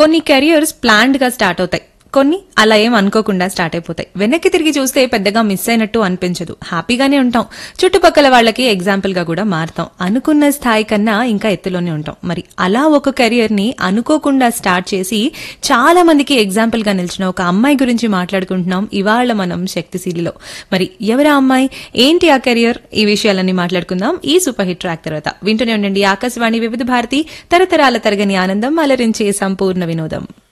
కొన్ని careers planned గా start అవుతాయి, కొన్ని అలా ఏం అనుకోకుండా స్టార్ట్ అయిపోతాయి. వెనక్కి తిరిగి చూస్తే పెద్దగా మిస్ అయినట్టు అనిపించదు, హ్యాపీగానే ఉంటాం. చుట్టుపక్కల వాళ్ళకి ఎగ్జాంపుల్ గా కూడా మారుతాం. అనుకున్న స్థాయి కన్నా ఇంకా ఎత్తులోనే ఉంటాం. మరి అలా ఒక కెరియర్ ని అనుకోకుండా స్టార్ట్ చేసి చాలా మందికి ఎగ్జాంపుల్ గా నిలిచిన ఒక అమ్మాయి గురించి మాట్లాడుకుంటున్నాం ఇవాళ మనం శక్తిశీలిలో. మరి ఎవరా అమ్మాయి, ఏంటి ఆ కెరియర్, ఈ విషయాలన్నీ మాట్లాడుకుందాం ఈ సూపర్ హిట్ ట్రాక్ తర్వాత. వింటూనే ఉండండి ఆకాశవాణి వివిధ భారతి, తరతరాల తరగని ఆనందం, అలరించే సంపూర్ణ వినోదం.